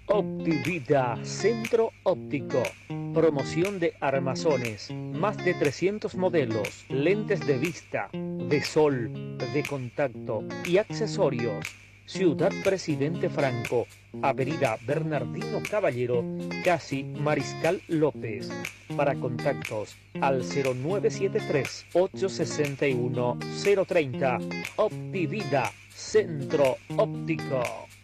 Optivida Centro Óptico. Promoción de armazones. Más de 300 modelos, lentes de vista, de sol, de contacto y accesorios. Ciudad Presidente Franco, Avenida Bernardino Caballero, casi Mariscal López. Para contactos al 0973-861-030. Optivida Centro Óptico.